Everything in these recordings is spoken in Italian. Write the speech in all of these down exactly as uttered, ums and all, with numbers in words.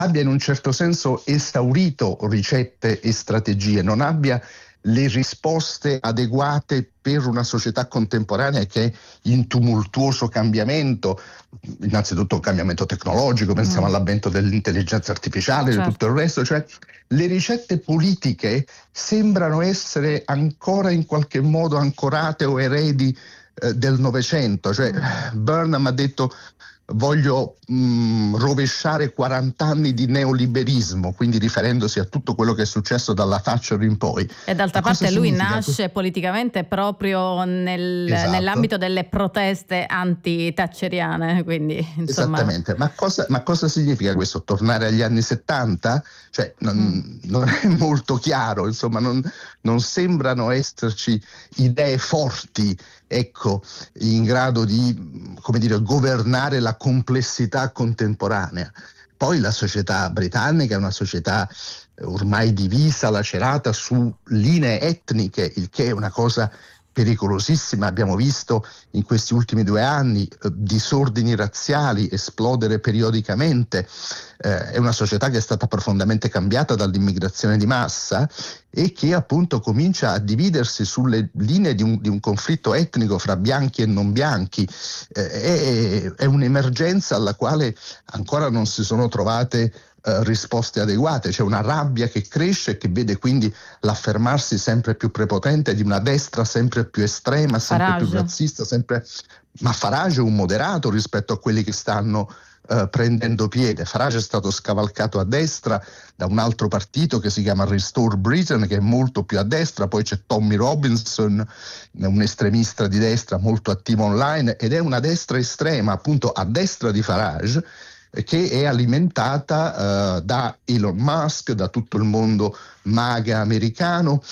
abbia in un certo senso esaurito ricette e strategie, non abbia le risposte adeguate per una società contemporanea che è in tumultuoso cambiamento, innanzitutto un cambiamento tecnologico, pensiamo mm. all'avvento dell'intelligenza artificiale e certo. di tutto il resto, cioè le ricette politiche sembrano essere ancora in qualche modo ancorate o eredi eh, del Novecento, cioè mm. Burnham ha detto voglio mh, rovesciare quaranta anni di neoliberismo, quindi riferendosi a tutto quello che è successo dalla Thatcher in poi. E d'altra parte lui significa? nasce politicamente proprio nel, esatto. nell'ambito delle proteste anti-thatcheriane, quindi insomma... Esattamente, ma cosa, ma cosa significa questo? Tornare agli anni settanta? Cioè non, mm. non è molto chiaro, insomma non, non sembrano esserci idee forti, ecco, in grado di, come dire, governare la complessità contemporanea. Poi la società britannica è una società ormai divisa, lacerata su linee etniche, il che è una cosa pericolosissima. Abbiamo visto in questi ultimi due anni eh, disordini razziali esplodere periodicamente. Eh, è una società che è stata profondamente cambiata dall'immigrazione di massa e che appunto comincia a dividersi sulle linee di un, di un conflitto etnico fra bianchi e non bianchi. Eh, è, è un'emergenza alla quale ancora non si sono trovate Uh, risposte adeguate. C'è una rabbia che cresce e che vede quindi l'affermarsi sempre più prepotente di una destra sempre più estrema, sempre Farage. più razzista, sempre... ma Farage è un moderato rispetto a quelli che stanno uh, prendendo piede. Farage è stato scavalcato a destra da un altro partito che si chiama Restore Britain, che è molto più a destra, poi c'è Tommy Robinson, un estremista di destra molto attivo online, ed è una destra estrema appunto a destra di Farage, che è alimentata uh, da Elon Musk, da tutto il mondo MAGA americano.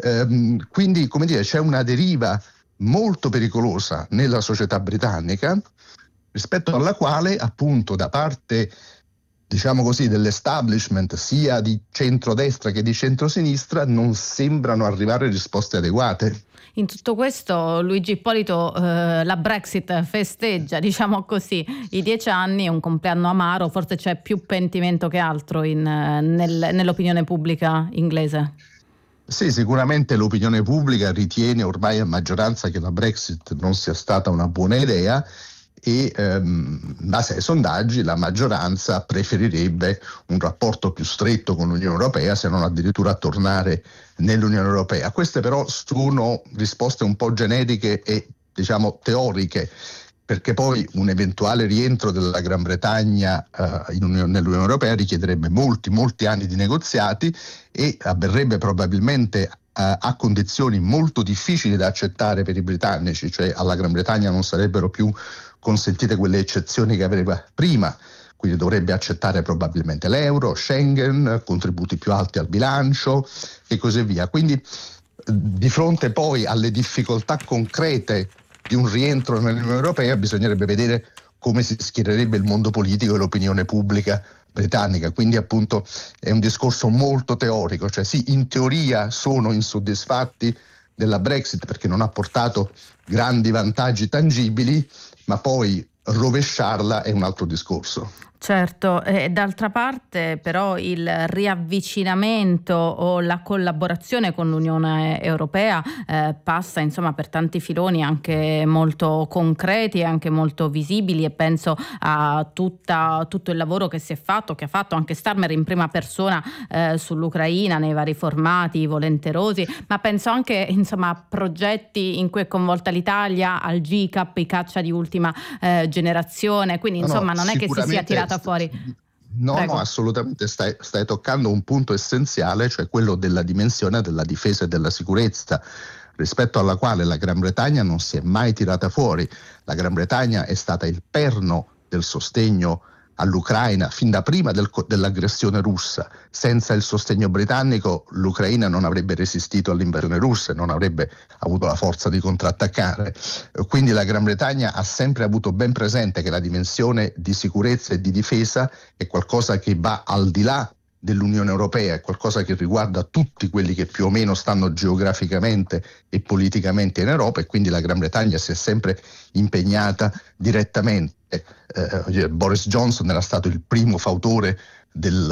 Um, quindi, come dire, c'è una deriva molto pericolosa nella società britannica, rispetto alla quale, appunto, da parte, diciamo così, dell'establishment, sia di centrodestra che di centrosinistra, non sembrano arrivare risposte adeguate. In tutto questo Luigi Ippolito, eh, la Brexit festeggia, diciamo così, i dieci anni, un compleanno amaro, forse c'è più pentimento che altro in, nel, nell'opinione pubblica inglese. Sì, sicuramente l'opinione pubblica ritiene ormai a maggioranza che la Brexit non sia stata una buona idea e ehm, in base ai sondaggi la maggioranza preferirebbe un rapporto più stretto con l'Unione Europea, se non addirittura tornare nell'Unione Europea. Queste però sono risposte un po' generiche e diciamo teoriche, perché poi un eventuale rientro della Gran Bretagna uh, in Unione, nell'Unione Europea richiederebbe molti, molti anni di negoziati e avverrebbe probabilmente uh, a condizioni molto difficili da accettare per i britannici, cioè alla Gran Bretagna non sarebbero più consentite quelle eccezioni che aveva prima, quindi dovrebbe accettare probabilmente l'euro, Schengen, contributi più alti al bilancio e così via. Quindi di fronte poi alle difficoltà concrete di un rientro nell'Unione Europea bisognerebbe vedere come si schiererebbe il mondo politico e l'opinione pubblica britannica. Quindi appunto è un discorso molto teorico, cioè sì, in teoria sono insoddisfatti della Brexit perché non ha portato grandi vantaggi tangibili, ma poi rovesciarla è un altro discorso. Certo, e d'altra parte però il riavvicinamento o la collaborazione con l'Unione Europea eh, passa insomma per tanti filoni anche molto concreti e anche molto visibili, e penso a tutta, tutto il lavoro che si è fatto, che ha fatto anche Starmer in prima persona eh, sull'Ucraina, nei vari formati, i volenterosi, ma penso anche insomma a progetti in cui è coinvolta l'Italia, al G C A P, i caccia di ultima eh, generazione, quindi insomma no, non è che si sia tirata fuori. No, Prego. no, assolutamente stai, stai toccando un punto essenziale, cioè quello della dimensione della difesa e della sicurezza, rispetto alla quale la Gran Bretagna non si è mai tirata fuori. La Gran Bretagna è stata il perno del sostegno all'Ucraina fin da prima del, dell'aggressione russa. Senza il sostegno britannico l'Ucraina non avrebbe resistito all'invasione russa e non avrebbe avuto la forza di contrattaccare. Quindi la Gran Bretagna ha sempre avuto ben presente che la dimensione di sicurezza e di difesa è qualcosa che va al di là dell'Unione Europea, è qualcosa che riguarda tutti quelli che più o meno stanno geograficamente e politicamente in Europa, e quindi la Gran Bretagna si è sempre impegnata direttamente. Eh, Boris Johnson era stato il primo fautore del